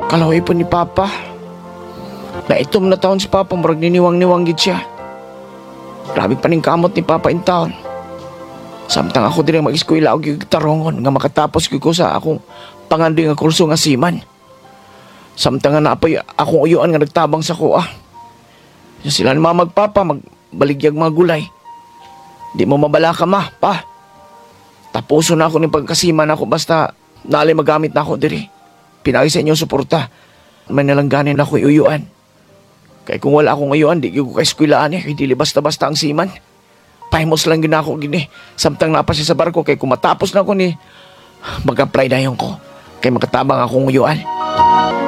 Kalaway po ni Papa. Naitom na taon si Papa, murag niniwang-niwang gid siya. Grabe pa ning kamot ni Papa in taon. Samtang ako din mag-eskwela og tarongon nga makatapos ko sa akong pangandoy nga kurso nga seaman. Samtang nga napay akong uyuan nga nagtabang sa kuha. Sila ni mama magpapa magbaligyag mga gulay. Di mo mabala ka ma, pa. Tapuso na ako ng pagkasiman ako basta naalay magamit na ako diri. Pinagi sa inyo suporta. May nalangganin ako uyuan. Kaya kung wala akong uyuan, di ko ka-eskwelaan kaya di basta-basta ang siman. Pahimos lang gina ako gini. Samtang napa siya sa barko kay kung matapos na ako ni mag-apply na yung ko. Kay makatabang akong uyuan.